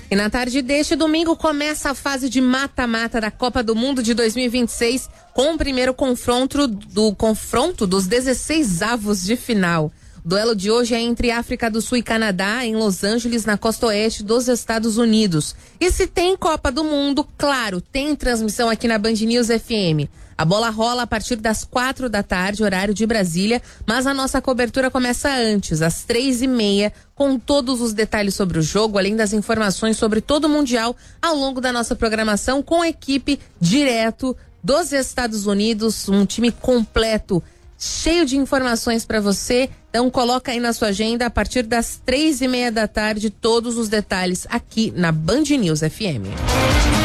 E na tarde deste domingo começa a fase de mata-mata da Copa do Mundo de 2026 com o primeiro confronto dos 16avos de final. O duelo de hoje é entre África do Sul e Canadá, em Los Angeles, na costa oeste dos Estados Unidos. E se tem Copa do Mundo, claro, tem transmissão aqui na Band News FM. A bola rola a partir das 4 da tarde, horário de Brasília, mas a nossa cobertura começa antes, às 3:30, com todos os detalhes sobre o jogo, além das informações sobre todo o Mundial ao longo da nossa programação, com a equipe direto dos Estados Unidos, um time completo, cheio de informações para você. Então coloca aí na sua agenda, a partir das 3:30 da tarde, todos os detalhes aqui na Band News FM.